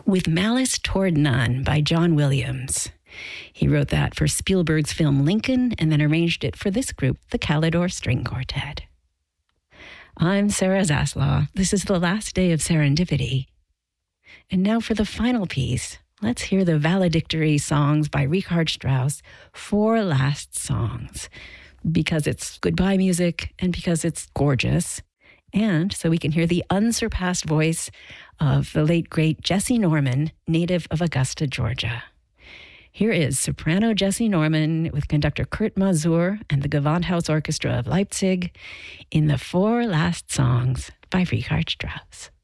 With Malice Toward None by John Williams. He wrote that for Spielberg's film Lincoln and then arranged it for this group, the Calidor String Quartet. I'm Sarah Zaslaw. This is the last day of Serendipity. And now for the final piece, let's hear the valedictory songs by Richard Strauss, Four Last Songs, because it's goodbye music and because it's gorgeous. And so we can hear the unsurpassed voice of the late, great Jessye Norman, native of Augusta, Georgia. Here is soprano Jessye Norman with conductor Kurt Masur and the Gewandhaus Orchestra of Leipzig in the Four Last Songs by Richard Strauss.